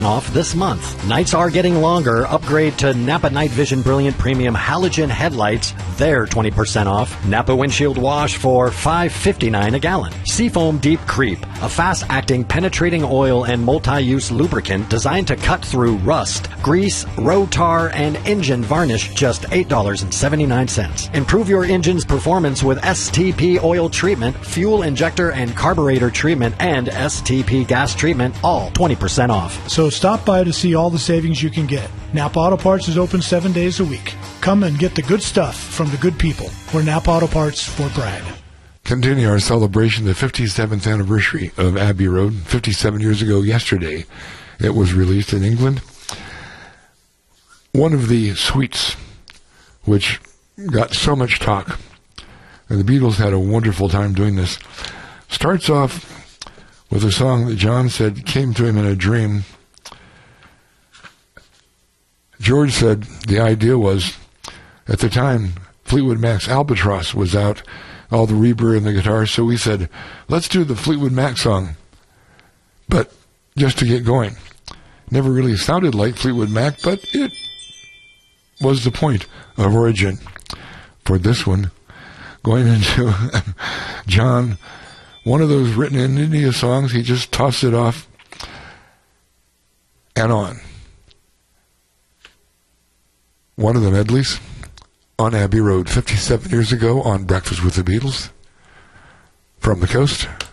off this month. Nights are getting longer. Upgrade to Napa Night Vision Brilliant Premium Halogen Headlights. They're 20% off. Napa Windshield Wash for $5.59 a gallon. Seafoam Deep Creep, a fast-acting penetrating oil and multi-use lubricant designed to cut through rust, grease, road tar, and engine varnish, just $8.79. Improve your engine's performance with STP oil treatment, fuel injector and carburetor treatment, and STP gas treatment, all 20% off. So stop by to see all the savings you can get. Napa Auto Parts is open 7 days a week. Come and get the good stuff from the good people. We're Napa Auto Parts, Fort Bragg. Continue our celebration, the 57th anniversary of Abbey Road. 57 years ago yesterday, it was released in England. One of the suites, which got so much talk, and the Beatles had a wonderful time doing this, starts off with a song that John said came to him in a dream. George said the idea was, at the time, Fleetwood Mac's Albatross was out, all the reverb and the guitar, so we said, let's do the Fleetwood Mac song, but just to get going. Never really sounded like Fleetwood Mac, but it was the point of origin for this one. Going into John, one of those written in India songs, he just tossed it off and on. One of the medleys on Abbey Road 57 years ago on Breakfast with the Beatles from the coast.